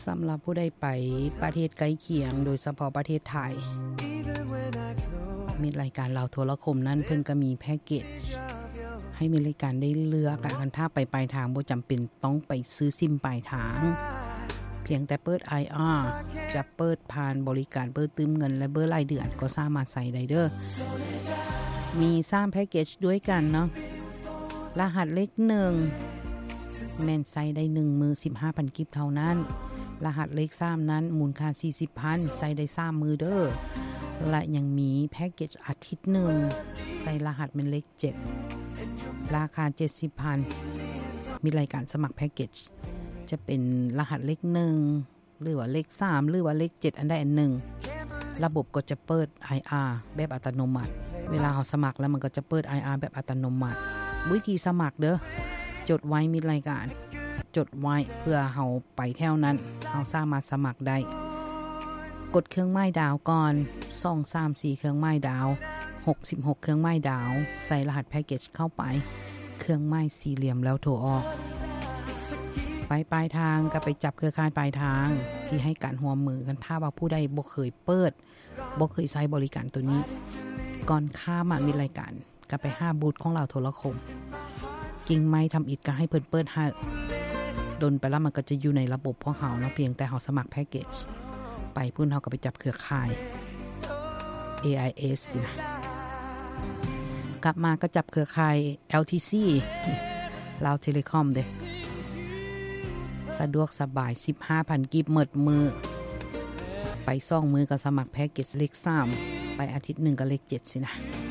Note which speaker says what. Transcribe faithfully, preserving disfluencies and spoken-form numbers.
Speaker 1: สำหรับผู้ใดไปประเทศใกล้เคียงโดยเฉพาะประเทศไทยมีรายการลาวโทรคมนั้นเพิ่นก็มีแพ็กเกจให้มีรายการได้เลือกกันถ้าไปปลายทางบ่จำเป็นต้องไปซื้อซิมปลายทางเพียงแต่เปิด ไอ อาร์ จะเปิดผ่านบริการเปิดตืมเงินและเบอร์รายเดือนก็สามารถใส่ได้เด้อมีสามแพ็กเกจด้วยกันเนาะรหัสเลขหนึ่งแม่นใส่ได้หนึ่งมือ สิบห้าพัน กิฟต์เท่านั้นรหัสเลขสามนั้นมูลค่า สี่สิบพัน ใส่ได้สามมือเด้อและยังมีแพ็กเกจอาทิตย์หนึ่งใส่รหัสเป็นเลขเจ็ดราคา เจ็ดสิบพัน มีรายการสมัครแพ็กเกจจะเป็นรหัสเลขหนึ่งหรือว่าเลขสามหรือว่าเลขเจ็ดอันใดอันหนึ่งระบบก็จะเปิด ไอ อาร์ แบบอัตโนมัติเวลาเราสมัครแล้วมันก็จะเปิด ไอ อาร์ แบบอัตโนมัติวิธีสมัครเด้อจดไว้มีรายการจดไว้เพื่อเฮาไปแถวนั้นเฮาสามารถสมัครได้กดเครื่องหมายดาวก่อนสอง สาม สี่เครื่องหมายดาวหกสิบหกเครื่องหมายดาวใส่รหัสแพ็กเกจเข้าไปเครื่องหมายสี่เหลี่ยมแล้วโทรออกไปปลายทางก็ไปจับเครือข่ายปลายทางที่ให้การร่วมมือกันถ้าว่าผู้ใดบ่เคยเปิดบ่เคยใช้บริการตัวนี้ก่อนข้ามมีรายการก็ไปห้าบูธของเราโทรคมกิ่งไม้ทำอิฐก็ให้เพิ่นเปิดให้ดนไปแล้วมันก็จะอยู่ในระบบของเฮาเนาะเพียงแต่เฮาสมัครแพ็กเกจไปพุ่นเฮาก็ไปจับเครือข่าย เอ ไอ เอส นะกลับมาก็จับเครือข่าย แอล ที ซี ลาวเทเลคอมเด้สะดวกสบาย สิบห้าพัน กิฟต์หมดมือไปสองมือก็สมัครแพ็กเกจเลขสามไปอาทิตย์หนึ่งก็เลขเจ็ดสินะ